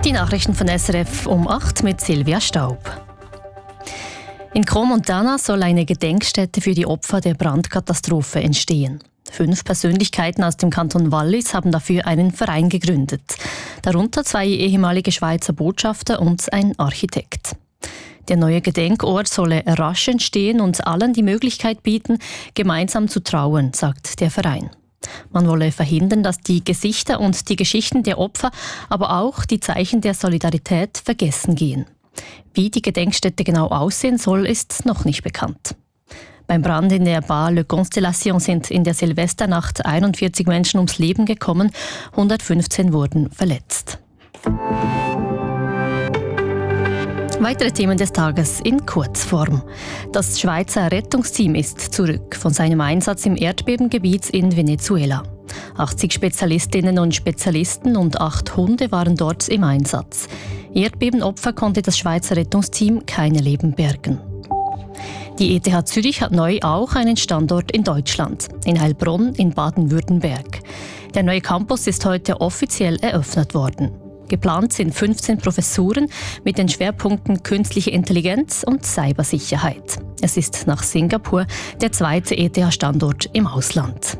Die Nachrichten von SRF um 8 mit Silvia Staub. In Crans-Montana soll eine Gedenkstätte für die Opfer der Brandkatastrophe entstehen. 5 Persönlichkeiten aus dem Kanton Wallis haben dafür einen Verein gegründet. Darunter 2 ehemalige Schweizer Botschafter und ein Architekt. Der neue Gedenkort solle rasch entstehen und allen die Möglichkeit bieten, gemeinsam zu trauern, sagt der Verein. Man wolle verhindern, dass die Gesichter und die Geschichten der Opfer, aber auch die Zeichen der Solidarität vergessen gehen. Wie die Gedenkstätte genau aussehen soll, ist noch nicht bekannt. Beim Brand in der Bar Le Constellation sind in der Silvesternacht 41 Menschen ums Leben gekommen, 115 wurden verletzt. Weitere Themen des Tages in Kurzform. Das Schweizer Rettungsteam ist zurück von seinem Einsatz im Erdbebengebiet in Venezuela. 80 Spezialistinnen und Spezialisten und 8 Hunde waren dort im Einsatz. Erdbebenopfer konnte das Schweizer Rettungsteam keine Leben bergen. Die ETH Zürich hat neu auch einen Standort in Deutschland, in Heilbronn in Baden-Württemberg. Der neue Campus ist heute offiziell eröffnet worden. Geplant sind 15 Professuren mit den Schwerpunkten Künstliche Intelligenz und Cybersicherheit. Es ist nach Singapur der zweite ETH-Standort im Ausland.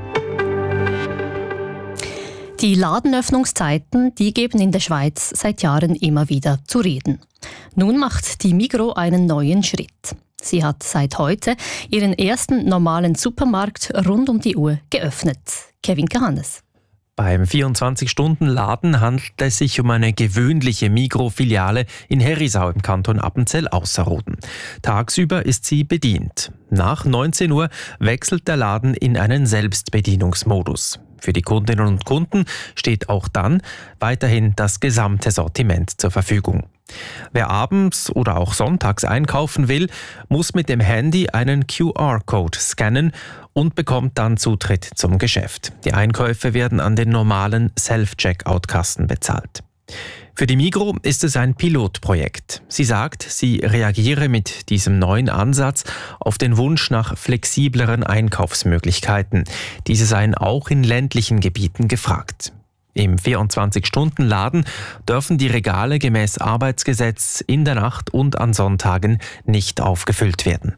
Die Ladenöffnungszeiten, die geben in der Schweiz seit Jahren immer wieder zu reden. Nun macht die Migros einen neuen Schritt. Sie hat seit heute ihren ersten normalen Supermarkt rund um die Uhr geöffnet. Kevin Kahannes. Beim 24-Stunden-Laden handelt es sich um eine gewöhnliche Migros-Filiale in Herisau im Kanton Appenzell-Ausserrhoden. Tagsüber ist sie bedient. Nach 19 Uhr wechselt der Laden in einen Selbstbedienungsmodus. Für die Kundinnen und Kunden steht auch dann weiterhin das gesamte Sortiment zur Verfügung. Wer abends oder auch sonntags einkaufen will, muss mit dem Handy einen QR-Code scannen und bekommt dann Zutritt zum Geschäft. Die Einkäufe werden an den normalen Self-Checkout-Kassen bezahlt. Für die Migros ist es ein Pilotprojekt. Sie sagt, sie reagiere mit diesem neuen Ansatz auf den Wunsch nach flexibleren Einkaufsmöglichkeiten. Diese seien auch in ländlichen Gebieten gefragt. Im 24-Stunden-Laden dürfen die Regale gemäß Arbeitsgesetz in der Nacht und an Sonntagen nicht aufgefüllt werden.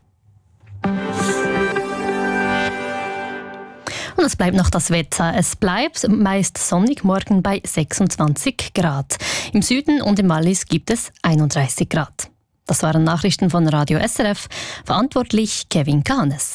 Und es bleibt noch das Wetter. Es bleibt meist sonnig, morgen bei 26 Grad. Im Süden und im Wallis gibt es 31 Grad. Das waren Nachrichten von Radio SRF. Verantwortlich Kevin Kahannes.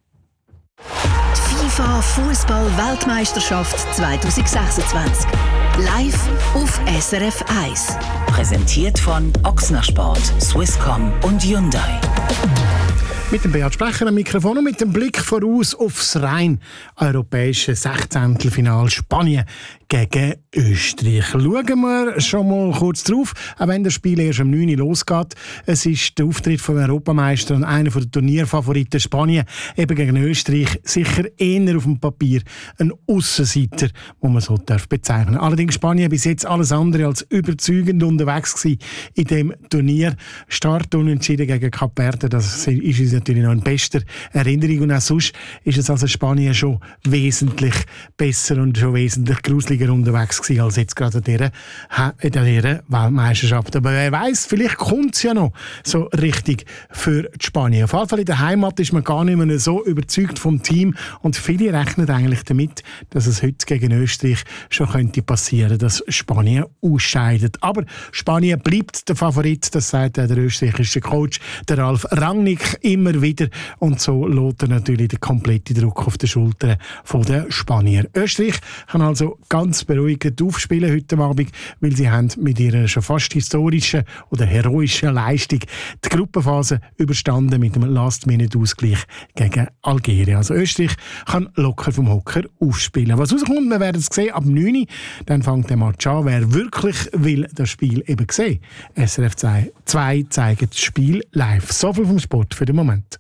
Die FIFA Fußball-Weltmeisterschaft 2026. Live auf SRF 1. Präsentiert von Ochsner Sport, Swisscom und Hyundai. Mit dem Beat Sprecher am Mikrofon und mit dem Blick voraus aufs rein europäische 16. Final Spanien gegen Österreich. Schauen wir schon mal kurz drauf, auch wenn das Spiel erst um 9 Uhr losgeht. Es ist der Auftritt von Europameister und einer der Turnierfavoriten Spanien eben gegen Österreich. Sicher eher auf dem Papier ein Aussenseiter, wo man so bezeichnen darf. Allerdings Spanien bis jetzt alles andere als überzeugend unterwegs gewesen in dem Turnier. Start unentschieden gegen Kap Verde, das ist uns natürlich noch in bester Erinnerung. Und auch sonst ist es also Spanien schon wesentlich besser und schon wesentlich gruseliger unterwegs gewesen als jetzt gerade in dieser Weltmeisterschaft. Aber wer weiss, vielleicht kommt es ja noch so richtig für die Spanien. Auf jeden Fall in der Heimat ist man gar nicht mehr so überzeugt vom Team und viele rechnen eigentlich damit, dass es heute gegen Österreich schon könnte passieren, dass Spanien ausscheidet. Aber Spanien bleibt der Favorit, das sagt der österreichische Coach, der Ralf Rangnick, immer wieder. Und so lässt er natürlich den kompletten Druck auf die Schultern der Spanier. Österreich kann also ganz beruhigend aufspielen heute Abend, weil sie haben mit ihrer schon fast historischen oder heroischen Leistung die Gruppenphase überstanden mit dem Last-Minute-Ausgleich gegen Algerien. Also Österreich kann locker vom Hocker aufspielen. Was rauskommt, wir werden es sehen ab 9 Uhr. Dann fängt der Match an. Wer wirklich will das Spiel eben sehen, SRF 2 zeigt das Spiel live. So viel vom Sport für den Moment.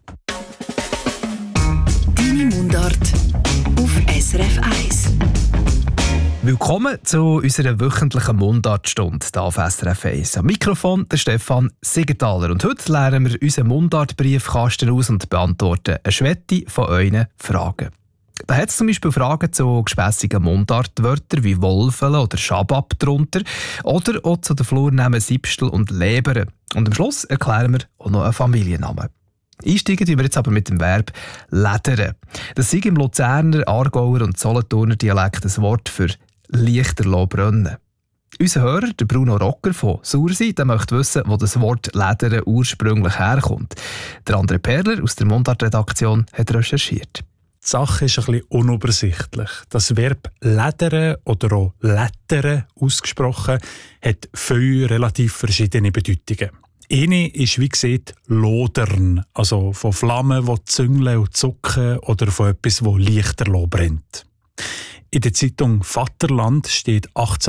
Deine Mundart auf SRF 1. Willkommen zu unserer wöchentlichen Mundartstunde hier auf SRF 1. Am Mikrofon der Stefan Siegenthaler. Und heute leeren wir unseren Mundartbriefkasten aus und beantworten eine Schwette von euren Fragen. Da hat es zum Beispiel Fragen zu gespässigen Mundartwörtern wie Wolfele oder Schabab drunter oder auch zu den Flurnamen Siebstel und Lebere. Und am Schluss erklären wir auch noch einen Familiennamen. Einsteigen tun wir jetzt aber mit dem Verb «ledern». Das ist im Luzerner, Aargauer und Solothurner Dialekt ein Wort für «Lichterloh brennen». Unser Hörer, der Bruno Rocker von Sursee, der möchte wissen, wo das Wort «ledern» ursprünglich herkommt. Der André Perler aus der Mundart-Redaktion hat recherchiert. Die Sache ist ein bisschen unübersichtlich. Das Verb «ledern» oder auch «lettern» ausgesprochen hat viele relativ verschiedene Bedeutungen. Eine ist, wie gesagt, lodern, also von Flammen, die züngeln und zucken oder von etwas, das lichterloh brennt. In der Zeitung Vaterland steht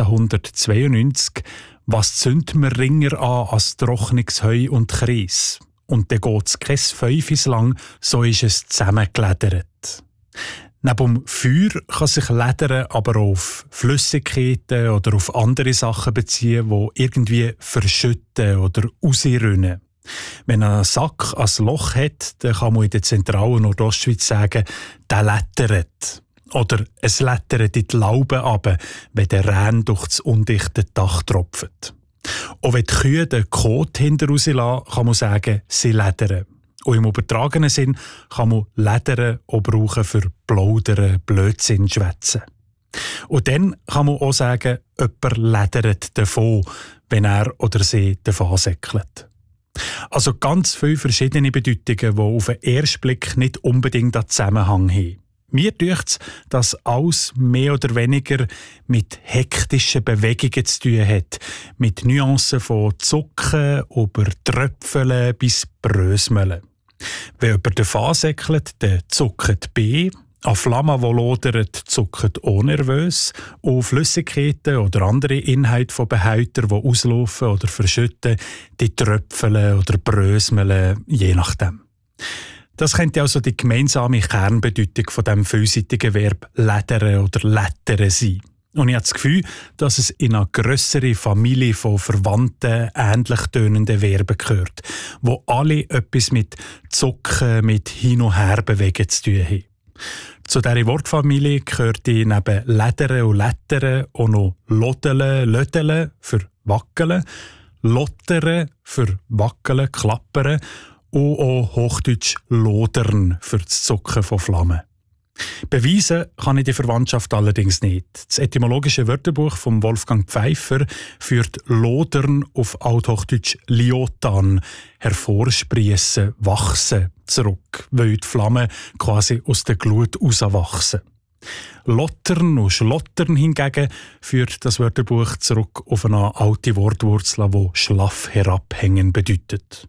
1892, was zündet man ringer an als trockenes Heu und Kreis. Und dann geht es kein Fünfis lang, so ist es zusammengeledert. Neben dem Feuer kann sich Ledern aber auf Flüssigkeiten oder auf andere Sachen beziehen, die irgendwie verschütten oder rausrinnen. Wenn ein Sack ein Loch hat, dann kann man in der zentralen Nordostschweiz sagen, der lettert. Oder es lettert in die Laube runter, wenn der Rehn durch das undichte Dach tropft. Und wenn die Kühe den Kot hinter rauslassen, kann man sagen, sie ledern. Und im übertragenen Sinn kann man Ledern auch brauchen für Plaudern, Blödsinn, Schwätzen. Und dann kann man auch sagen, jemand ledert davon, wenn er oder sie davon säckelt. Also ganz viele verschiedene Bedeutungen, die auf den ersten Blick nicht unbedingt einen Zusammenhang haben. Mir dünkt es, dass alles mehr oder weniger mit hektischen Bewegungen zu tun hat. Mit Nuancen von Zucken über Tröpfeln bis Brösmeln. Wenn jemand davon säckelt, dann zuckt B. An Flammen, die lodern, zuckt O nervös. Und Flüssigkeiten oder andere Inhalte von Behältern, die auslaufen oder verschütten, die tröpfeln oder brösmeln, je nachdem. Das könnte also die gemeinsame Kernbedeutung von dem vielseitigen Verb «ledern» oder «lettern» sein. Und ich habe das Gefühl, dass es in eine grössere Familie von verwandten, ähnlich tönenden Verben gehört, wo alle etwas mit Zucken, mit Hin- und Herbewegen zu tun haben. Zu dieser Wortfamilie gehört neben «ledern» und «lettern» auch noch «lodeln», «lödeln» für «wackeln», «lottern» für «wackeln», «klappern» und auch Hochdeutsch «lodern» für das Zucken von Flammen. Beweisen kann ich die Verwandtschaft allerdings nicht. Das etymologische Wörterbuch von Wolfgang Pfeiffer führt «lodern» auf Althochdeutsch «liotan», hervorsprießen, wachsen, zurück, weil die Flammen quasi aus der Glut rauswachsen. «Lottern» und «schlottern» hingegen führt das Wörterbuch zurück auf eine alte Wortwurzel, die «schlaff herabhängen» bedeutet.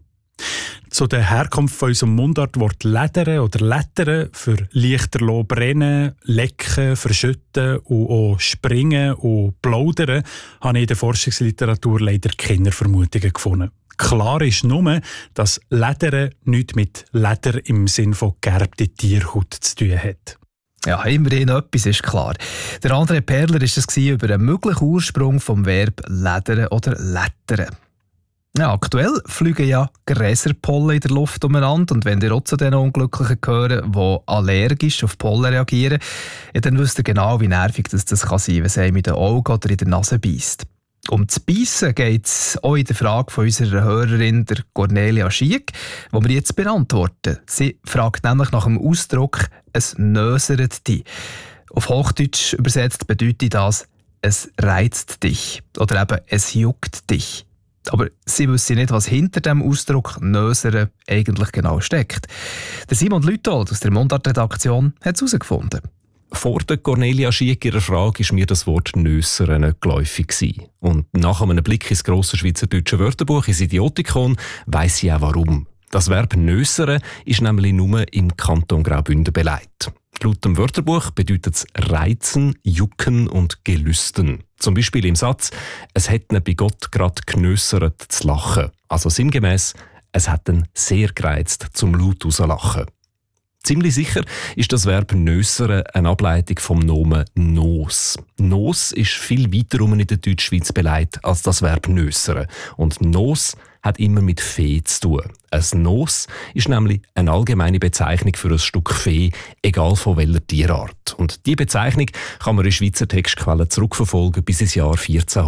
Zu der Herkunft von unserem Mundartwort «ledern» oder «lettern» für lichterloh brennen, lecken, verschütten und auch springen und plaudern habe ich in der Forschungsliteratur leider keine Vermutungen gefunden. Klar ist nur, dass «ledern» nichts mit Leder im Sinn von gegerbte Tierhaut zu tun hat. Ja, immerhin etwas ist klar. Der André Perler war es über einen möglichen Ursprung vom Verb «ledern» oder «lettern». Ja, aktuell fliegen ja Gräserpollen in der Luft umeinander und wenn ihr auch zu den Unglücklichen gehören, die allergisch auf Pollen reagieren, ja, dann wisst ihr genau, wie nervig das kann sein, wenn es einem in den Augen oder in der Nase beisst. Um das Beissen geht es auch in der Frage von unserer Hörerin, der Cornelia Schiek, die wir jetzt beantworten. Sie fragt nämlich nach dem Ausdruck «es nösert dich». Auf Hochdeutsch übersetzt bedeutet das «es reizt dich» oder eben «es juckt dich». Aber sie wissen nicht, was hinter dem Ausdruck «nösern» eigentlich genau steckt. Der Simon Lütold aus der Mundart-Redaktion hat es herausgefunden. Vor der Cornelia Schiek ihrer Frage ist mir das Wort «nösern» nicht geläufig gewesen. Und nach einem Blick ins grosse schweizerdeutsche Wörterbuch, ins Idiotikon, weiss ich auch warum. Das Verb «nösern» ist nämlich nur im Kanton Graubünden beleidigt. Laut dem Wörterbuch bedeutet es reizen, jucken und gelüsten. Zum Beispiel im Satz, es hat ihn bei Gott grad genössert zu lachen. Also sinngemäss, es hat ihn sehr gereizt zum laut rauslachen. Ziemlich sicher ist das Verb «nössern» eine Ableitung vom Nomen «nos». «Nos» ist viel weiter in der Deutschschweiz beleidigt als das Verb «nössern». Und «nos» hat immer mit Fee zu tun. Ein Nos ist nämlich eine allgemeine Bezeichnung für ein Stück Fee, egal von welcher Tierart. Und diese Bezeichnung kann man in Schweizer Textquellen zurückverfolgen bis ins Jahr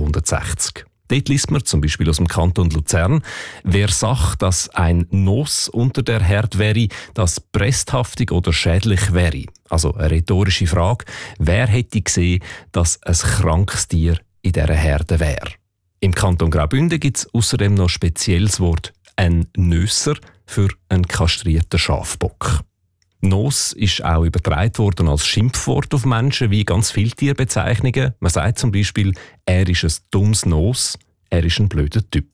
1460. Dort liest man zum Beispiel aus dem Kanton Luzern: Wer sagt, dass ein Nos unter der Herde wäre, das bresthaftig oder schädlich wäre. Also eine rhetorische Frage: Wer hätte gesehen, dass ein krankes Tier in dieser Herde wäre? Im Kanton Graubünden gibt es außerdem noch ein spezielles Wort, ein Nösser, für einen kastrierten Schafbock. Nos ist auch übertragen worden als Schimpfwort auf Menschen, wie ganz viele Tierbezeichnungen. Man sagt zum Beispiel, er ist ein dummes Nos, er ist ein blöder Typ.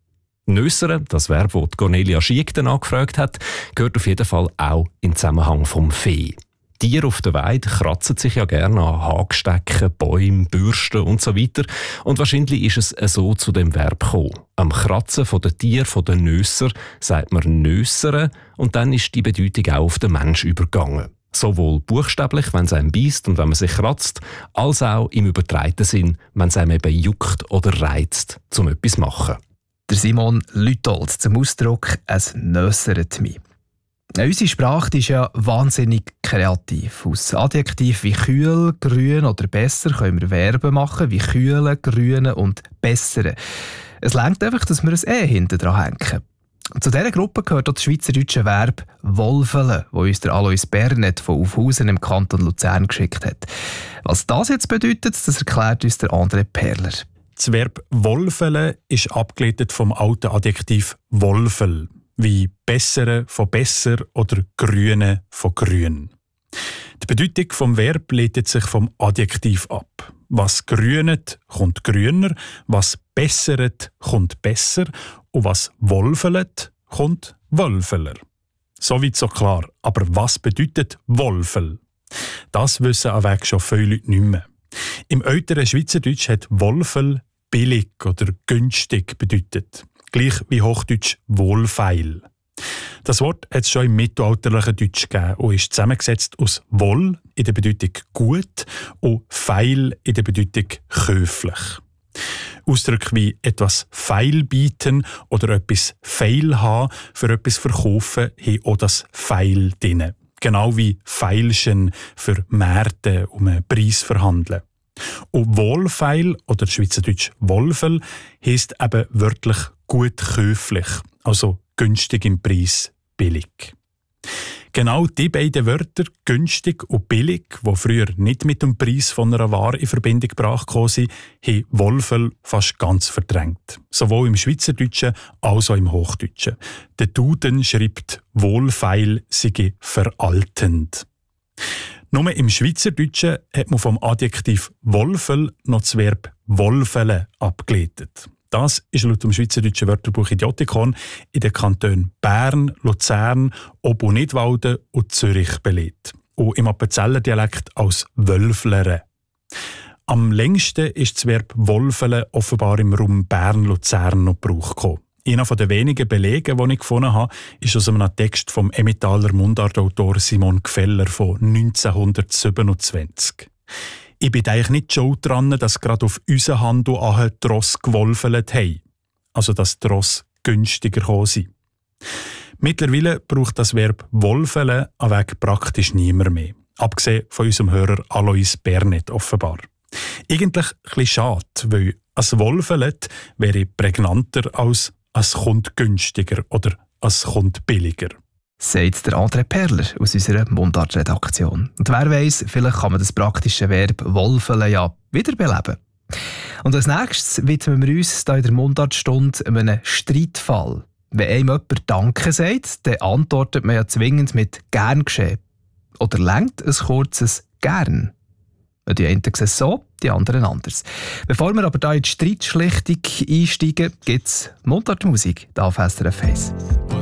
Nössern, das Verb, das Cornelia Schiek dann angefragt hat, gehört auf jeden Fall auch im Zusammenhang vom Vieh. Tiere auf der Weide kratzen sich ja gerne an Hagestecken, Bäumen, Bürsten und so weiter. Und wahrscheinlich ist es so zu dem Verb gekommen. Am Kratzen der Tiere, von den Nösser, sagt man Nössern und dann ist die Bedeutung auch auf den Mensch übergegangen. Sowohl buchstäblich, wenn es einem beisst und wenn man sich kratzt, als auch im übertragenen Sinn, wenn es einem eben juckt oder reizt, um etwas zu machen. Der Simon Lütold zum Ausdruck «Es nössert mich». Unsere Sprache ist ja wahnsinnig kreativ. Aus Adjektiven wie kühl, grün oder besser können wir Verben machen wie kühlen, grünen und besseren. Es reicht einfach, dass wir ein «e» hinten dran hängen. Zu dieser Gruppe gehört auch das schweizerdeutsche Verb «wolfeln», das uns der Alois Bernet von Aufhausen im Kanton Luzern geschickt hat. Was das jetzt bedeutet, das erklärt uns der André Perler. Das Verb «wolfeln» ist abgeleitet vom alten Adjektiv «wolfel», wie «bessere» von «besser» oder «grüne» von «grün». Die Bedeutung vom Verb leitet sich vom Adjektiv ab. Was grünet, kommt grüner, was besseret, kommt besser und was wolfelt, kommt wölfeler. Soweit so klar. Aber was bedeutet Wolfel? Das wissen an Weg schon viele Leute nicht mehr. Im älteren Schweizerdeutsch hat Wolfel billig oder günstig bedeutet. Gleich wie Hochdeutsch wohlfeil. Das Wort hat es schon im mittelalterlichen Deutsch gegeben und ist zusammengesetzt aus wohl in der Bedeutung gut und feil in der Bedeutung käuflich. Ausdrücke wie etwas feil bieten oder etwas feil haben, für etwas verkaufen, haben auch das feil drin. Genau wie feilschen für Märkte um einen Preis verhandeln. Und wohlfeil oder schweizerdeutsch Wolfel heisst eben wörtlich gut käuflich, also günstig im Preis, billig. Genau die beiden Wörter, günstig und billig, die früher nicht mit dem Preis von einer Ware in Verbindung gebracht wurden, haben Wolfel fast ganz verdrängt. Sowohl im Schweizerdeutschen als auch im Hochdeutschen. Der Duden schreibt, wohlfeil sei veraltend. Nur im Schweizerdeutschen hat man vom Adjektiv Wolfel noch das Verb wolfele abgeleitet. Das ist laut dem Schweizerdeutschen Wörterbuch Idiotikon in den Kantonen Bern, Luzern, Ob- und Nidwalden und Zürich belegt. Und im Appenzeller Dialekt als Wölflere. Am längsten ist das Verb wolfele offenbar im Raum Bern-Luzern noch Gebrauch gekommen. Einer der wenigen Belege, die ich gefunden habe, ist aus einem Text vom Emmentaler Mundartautor Simon Gfeller von 1927. Ich bin eigentlich nicht schuld daran, dass gerade auf unseren Handel die Ross gewolfelt haben. Also dass die Ross günstiger gekommen sind. Mittlerweile braucht das Verb wolfelen an Weg praktisch niemand mehr. Abgesehen von unserem Hörer Alois Bernet offenbar. Eigentlich ein bisschen schade, weil «as wolfelet» wäre prägnanter als «as kommt günstiger» oder «as kommt billiger». Sagt der André Perler aus unserer Mundart-Redaktion. Und wer weiss, vielleicht kann man das praktische Verb «wolfeln» ja wiederbeleben. Und als nächstes widmen wir uns hier in der Mundartstunde einem Streitfall. Wenn einem jemand «Danke» sagt, dann antwortet man ja zwingend mit «gern geschehen». Oder lenkt ein kurzes «gern». Die einen sehen es so, die anderen anders. Bevor wir aber hier in die Streitschlichtung einsteigen, gibt es Mundartmusik hier auf SRF 1.